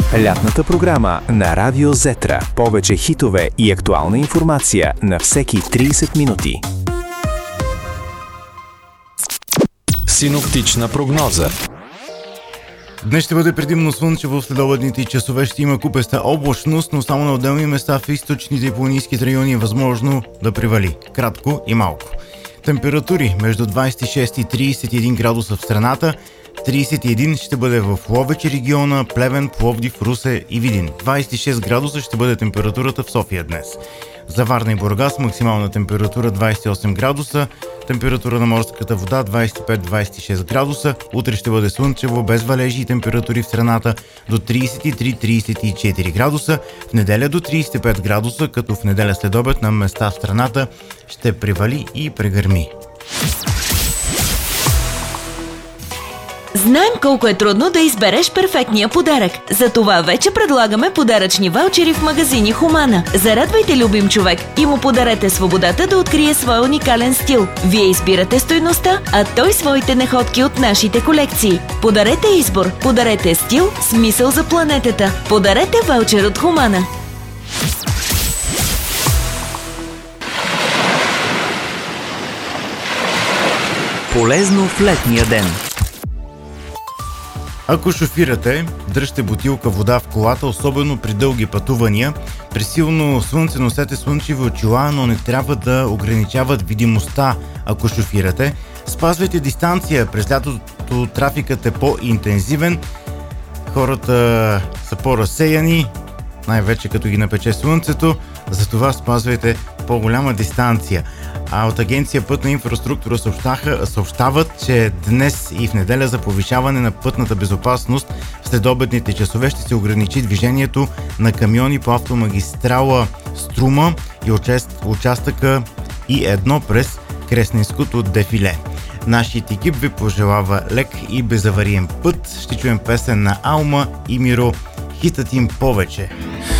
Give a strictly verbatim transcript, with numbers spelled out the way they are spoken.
Лятната програма на Радио Зетра. Повече хитове и актуална информация на всеки трийсет минути. Синоптична прогноза. Днес ще бъде предимно слънчево, в следобедните часове ще има купеста облачност, но само на отделни места в източните и планинските райони е възможно да привали. Кратко и малко. Температури между двадесет и шест и тридесет и един градуса в страната. тридесет и един ще бъде в Ловеч региона, Плевен, Пловдив, Русе и Видин. двадесет и шест градуса ще бъде температурата в София днес. За Варна и Бургас максимална температура двадесет и осем градуса, температура на морската вода двадесет и пет до двадесет и шест градуса. Утре ще бъде слънчево, без валежи и температури в страната до тридесет и три до тридесет и четири градуса. В неделя до тридесет и пет градуса, като в неделя следобед на места в страната ще превали и прегърми. Знаем колко е трудно да избереш перфектния подарък. Затова вече предлагаме подаръчни ваучери в магазини Хумана. Зарадвайте любим човек и му подарете свободата да открие своя уникален стил. Вие избирате стойността, а той своите находки от нашите колекции. Подарете избор, подарете стил, смисъл за планетата. Подарете ваучер от Хумана. Полезно в летния ден. Ако шофирате, дръжте бутилка вода в колата, особено при дълги пътувания. При силно слънце носете слънчеви очила, но не трябва да ограничават видимостта, ако шофирате. Спазвайте дистанция. През лятото трафикът е по-интензивен. Хората са по-разсеяни, най-вече като ги напече слънцето. Затова спазвайте по-голяма дистанция. А от Агенция Пътна инфраструктура съобщаха, съобщават, че днес и в неделя за повишаване на пътната безопасност в следобедните часове ще се ограничи движението на камиони по автомагистрала Струма и участъка И едно през Кресненското дефиле. Нашият екип ви пожелава лек и безавариен път. Ще чуем песен на Алма и Миро. Хитът им повече.